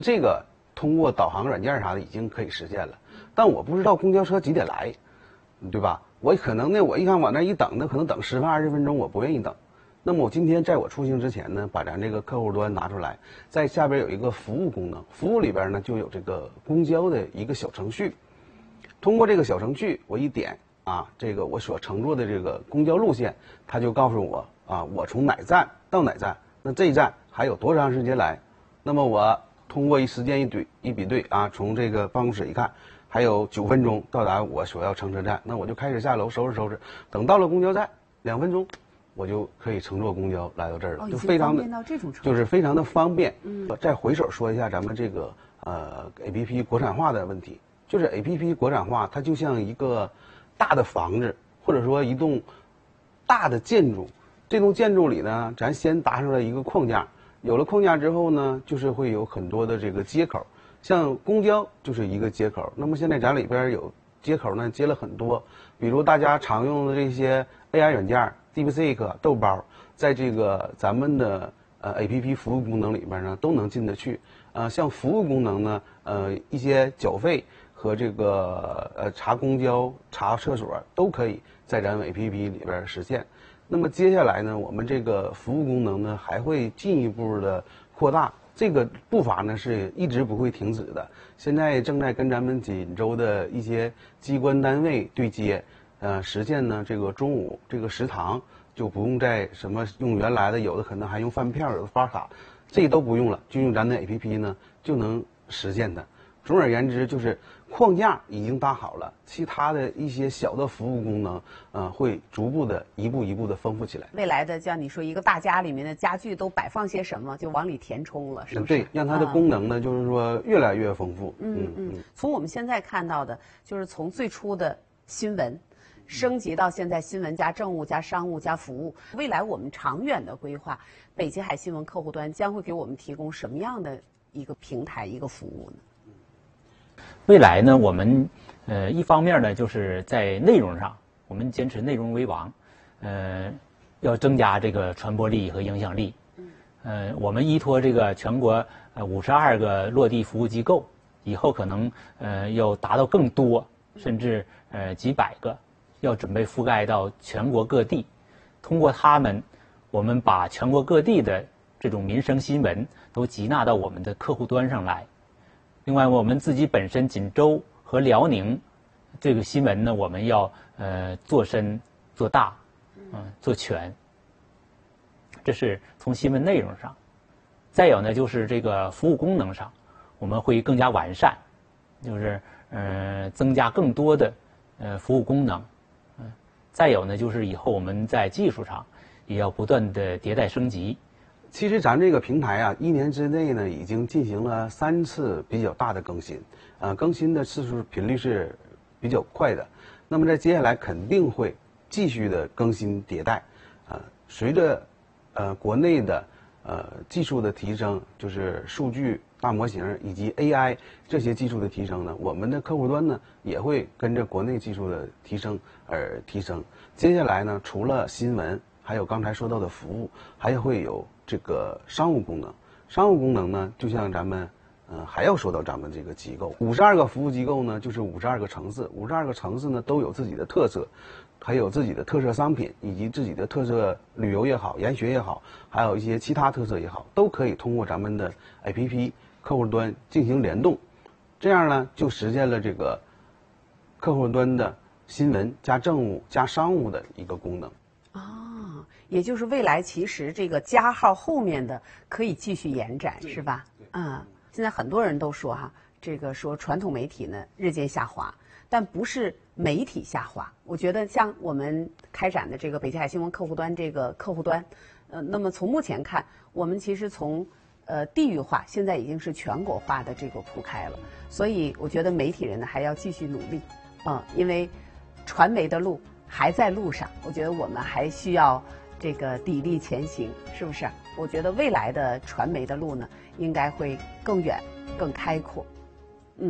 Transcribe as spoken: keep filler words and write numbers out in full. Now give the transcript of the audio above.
这个通过导航软件啥的已经可以实现了，但我不知道公交车几点来，对吧？我可能呢，我一看往那一等，那可能等十分二十分钟，我不愿意等。那么我今天在我出行之前呢，把咱这个客户端拿出来，在下边有一个服务功能，服务里边呢就有这个公交的一个小程序。通过这个小程序，我一点啊，这个我所乘坐的这个公交路线，它就告诉我啊，我从哪站到哪站，那这一站还有多长时间来。那么我通过一时间一对一比对啊，从这个办公室一看，还有九分钟到达我所要乘车站，那我就开始下楼收拾收拾，等到了公交站，两分钟我就可以乘坐公交来到这儿了， 哦、 就非常的就是非常的方便。 嗯， 再回首说一下咱们这个呃 A P P 国产化的问题，就是 A P P 国产化，它就像一个大的房子，或者说一栋大的建筑，这栋建筑里呢，咱先搭出来一个框架，有了框架之后呢，就是会有很多的这个接口，像公交就是一个接口，那么现在咱里边有接口呢，接了很多，比如大家常用的这些 A I 软件 DeepSeek、豆包，在这个咱们的呃 A P P 服务功能里边呢，都能进得去。呃，像服务功能呢，呃，一些缴费和这个呃查公交、查厕所都可以在咱们 A P P 里边实现。那么接下来呢，我们这个服务功能呢还会进一步的扩大，这个步伐呢是一直不会停止的。现在正在跟咱们锦州的一些机关单位对接，呃，实现呢这个中午这个食堂就不用再什么用原来的，有的可能还用饭票，有的发卡，这都不用了，就用咱的 A P P 呢就能实现它。总而言之，就是框架已经搭好了，其他的一些小的服务功能，呃，会逐步的一步一步的丰富起来。 未来的像你说一个大家里面的家具都摆放些什么，就往里填充了，是不是？ 对，让它的功能呢，嗯、就是说越来越丰富。 嗯嗯。从我们现在看到的，就是从最初的新闻，升级到现在新闻加政务加商务加服务，未来我们长远的规划，北极海新闻客户端将会给我们提供什么样的一个平台一个服务呢？ 未来呢，我们呃一方面呢，就是在内容上，我们坚持内容为王，呃，要增加这个传播力和影响力。呃，我们依托这个全国呃五十二个落地服务机构，以后可能呃要达到更多，甚至呃几百个，要准备覆盖到全国各地。通过他们，我们把全国各地的这种民生新闻都集纳到我们的客户端上来。另外，我们自己本身锦州和辽宁这个新闻呢，我们要呃做深、做大，嗯、呃，做全。这是从新闻内容上。再有呢，就是这个服务功能上，我们会更加完善，就是呃增加更多的呃服务功能。嗯、呃，再有呢，就是以后我们在技术上也要不断的迭代升级。 其实咱这个平台啊，一年之内呢，已经进行了三次比较大的更新，呃，更新的次数频率是比较快的。那么在接下来肯定会继续的更新迭代，呃，随着呃国内的呃技术的提升，就是数据大模型以及 A I 这些技术的提升呢，我们的客户端呢也会跟着国内技术的提升而提升。接下来呢，除了新闻，还有刚才说到的服务，还会有这个商务功能。商务功能呢，就像咱们，呃，还要说到咱们这个机构，五十二个服务机构呢，就是五十二个城市，五十二个城市呢都有自己的特色，还有自己的特色商品，以及自己的特色旅游也好，研学也好，还有一些其他特色也好，都可以通过咱们的 A P P 客户端进行联动，这样呢就实现了这个客户端的新闻加政务加商务的一个功能。 哦，也就是未来其实这个加号后面的可以继续延展，是吧？啊、嗯，现在很多人都说哈，这个说传统媒体呢日渐下滑，但不是媒体下滑。我觉得像我们开展的这个北极海新闻客户端这个客户端，呃，那么从目前看，我们其实从呃地域化现在已经是全国化的这个铺开了，所以我觉得媒体人呢还要继续努力，嗯，因为传媒的路还在路上，我觉得我们还需要这个砥砺前行，是不是？我觉得未来的传媒的路呢，应该会更远、更开阔。